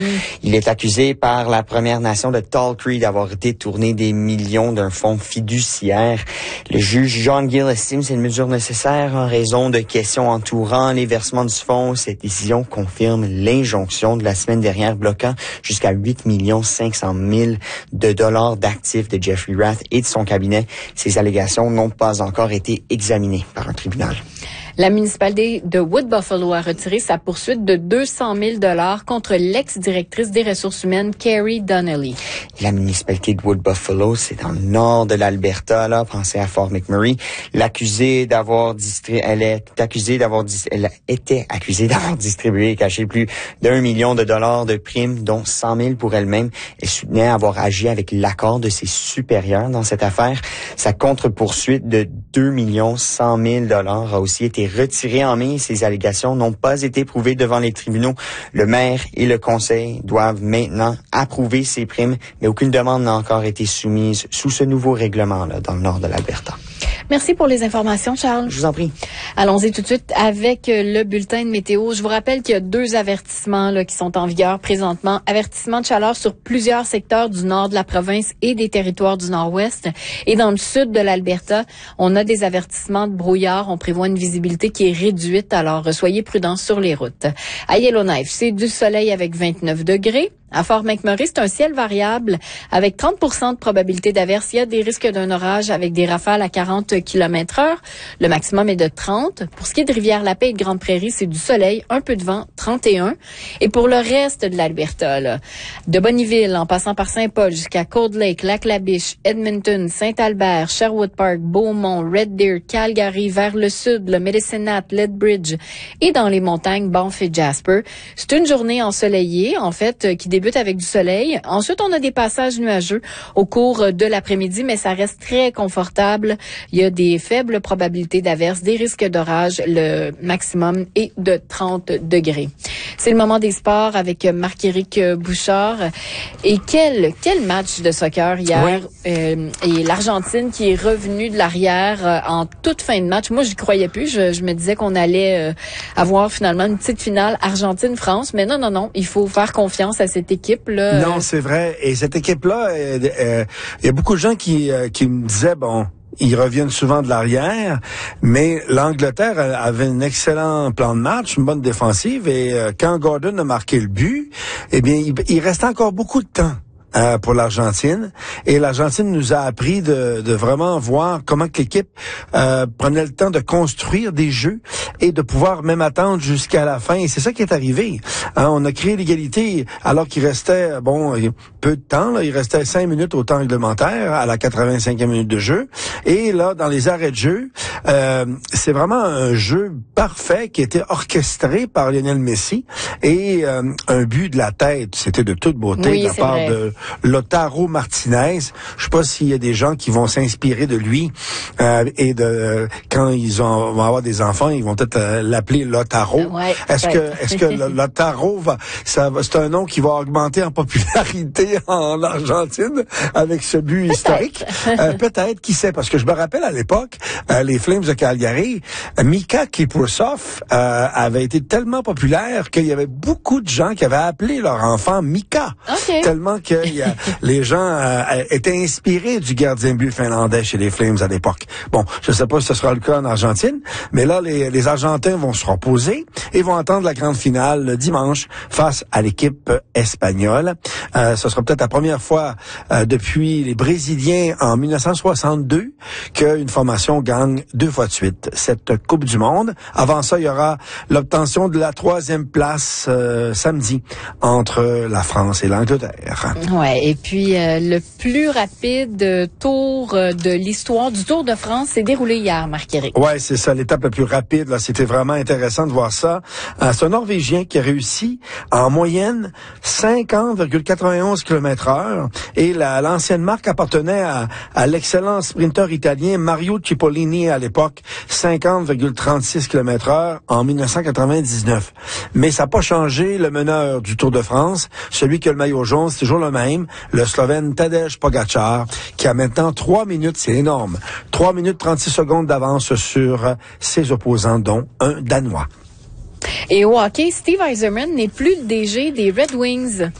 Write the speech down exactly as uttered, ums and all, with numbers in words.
Il est accusé par la Première Nation de Tall Creek d'avoir détourné des millions d'un fonds fiduciaire. Le juge John Gill estime que c'est une mesure nécessaire en raison de questions entourant les versements du fonds. Cette décision confirme l'injonction de la semaine dernière bloquant jusqu'à huit millions cinq cent mille de dollars d'actifs de Jeffrey Rath et de son cabinet. Ces allégations n'ont pas encore été examinées par un tribunal. La municipalité de Wood Buffalo a retiré sa poursuite de deux cent mille dollars contre l'ex-directrice des ressources humaines, Carrie Donnelly. La municipalité de Wood Buffalo, c'est dans le nord de l'Alberta, là, pensez à Fort McMurray. L'accusée d'avoir distribué, elle est accusée d'avoir, elle était accusée d'avoir distribué et caché plus d'un million de dollars de primes, dont cent mille pour elle-même. Elle soutenait avoir agi avec l'accord de ses supérieurs dans cette affaire. Sa contre-poursuite de deux millions cent mille dollars a aussi été retirée en mai. Ces allégations n'ont pas été prouvées devant les tribunaux. Le maire et le conseil doivent maintenant approuver ces primes, mais aucune demande n'a encore été soumise sous ce nouveau règlement-là dans le nord de l'Alberta. Merci pour les informations, Charles. Je vous en prie. Allons-y tout de suite avec le bulletin de météo. Je vous rappelle qu'il y a deux avertissements là, qui sont en vigueur présentement. Avertissement de chaleur sur plusieurs secteurs du nord de la province et des territoires du nord-ouest. Et dans le sud de l'Alberta, on a des avertissements de brouillard. On prévoit une visibilité qui est réduite, alors soyez prudents sur les routes. À Yellowknife, c'est du soleil avec vingt-neuf degrés. À Fort McMurray, c'est un ciel variable avec trente pour cent de probabilité d'averse. Il y a des risques d'un orage avec des rafales à quarante kilomètres heure. Le maximum est de trente. Pour ce qui est de Rivière-la-Paix et de Grande-Prairie, c'est du soleil, un peu de vent, trente et un. Et pour le reste de l'Alberta, là, de Bonnyville, en passant par Saint-Paul jusqu'à Cold Lake, Lac-la-Biche, Edmonton, Saint-Albert, Sherwood Park, Beaumont, Red Deer, Calgary, vers le sud, le Medicine Hat, Lethbridge et dans les montagnes Banff et Jasper. C'est une journée ensoleillée, en fait, qui débute avec du soleil. Ensuite, on a des passages nuageux au cours de l'après-midi, mais ça reste très confortable. Il y a des faibles probabilités d'averse, des risques d'orage. Le maximum est de trente degrés. C'est le moment des sports avec Marc-Éric Bouchard. Et quel quel match de soccer hier. Oui. Euh, et l'Argentine qui est revenue de l'arrière euh, en toute fin de match. Moi, j'y croyais plus. Je, je me disais qu'on allait euh, avoir finalement une petite finale Argentine-France. Mais non, non, non. Il faut faire confiance à cette équipe-là. Non, c'est vrai. Et cette équipe-là, euh, euh, il y a beaucoup de gens qui, euh, qui me disaient, bon, ils reviennent souvent de l'arrière, mais l'Angleterre avait un excellent plan de match, une bonne défensive, et euh, quand Gordon a marqué le but, eh bien, il, il restait encore beaucoup de temps. Euh, pour l'Argentine. Et l'Argentine nous a appris de, de vraiment voir comment que l'équipe euh, prenait le temps de construire des jeux et de pouvoir même attendre jusqu'à la fin. Et c'est ça qui est arrivé. Hein, on a créé l'égalité alors qu'il restait, bon, peu de temps. Là, il restait cinq minutes au temps réglementaire à la quatre-vingt-cinquième minute de jeu. Et là, dans les arrêts de jeu, euh, c'est vraiment un jeu parfait qui était orchestré par Lionel Messi. Et euh, un but de la tête, c'était de toute beauté oui, de la part vrai. de Lautaro Martinez. Je sais pas s'il y a des gens qui vont s'inspirer de lui euh, et de quand ils ont, vont avoir des enfants, ils vont peut-être euh, l'appeler Lautaro. Ouais, est-ce que est-ce que Lautaro va ça c'est un nom qui va augmenter en popularité en Argentine avec ce but peut-être. historique? euh, peut-être, qui sait, parce que je me rappelle à l'époque euh, les Flames de Calgary, Mika Kiprusoff euh, avait été tellement populaire qu'il y avait beaucoup de gens qui avaient appelé leur enfant Mika. Okay. Tellement que y a, les gens euh, étaient inspirés du gardien de but finlandais chez les Flames à l'époque. Bon, je sais pas si ce sera le cas en Argentine, mais là, les, les Argentins vont se reposer et vont attendre la grande finale le dimanche face à l'équipe espagnole. Euh, ce sera peut-être la première fois euh, depuis les Brésiliens en mille neuf cent soixante-deux qu'une formation gagne deux fois de suite cette Coupe du Monde. Avant ça, il y aura l'obtention de la troisième place euh, samedi entre la France et l'Angleterre. Ouais, et puis euh, le plus rapide tour de l'histoire du Tour de France s'est déroulé hier, Marc-Éric. Ouais, c'est ça, l'étape la plus rapide. Là, c'était vraiment intéressant de voir ça. Euh, c'est un Norvégien qui a réussi en moyenne cinquante virgule quatre-vingt-onze kilomètres heure, et la, l'ancienne marque appartenait à, à l'excellent sprinter italien Mario Cipollini à l'époque, cinquante virgule trente-six kilomètres heure en mille neuf cent quatre-vingt-dix-neuf. Mais ça n'a pas changé le meneur du Tour de France, celui qui a le maillot jaune, c'est toujours le même, le Slovène Tadej Pogačar, qui a maintenant trois minutes, c'est énorme, trois minutes trente-six secondes d'avance sur ses opposants, dont un Danois. Et au hockey, Steve Yzerman n'est plus le D G des Red Wings.